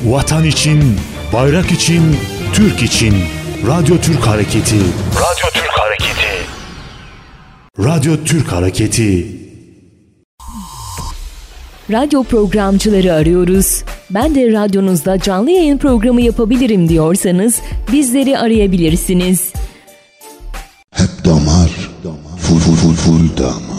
Vatan için, bayrak için, Türk için. Radyo Türk Hareketi. Radyo Türk Hareketi. Radyo Türk Hareketi. Radyo programcıları arıyoruz. Ben de radyonuzda canlı yayın programı yapabilirim diyorsanız bizleri arayabilirsiniz. Hep damar, full damar.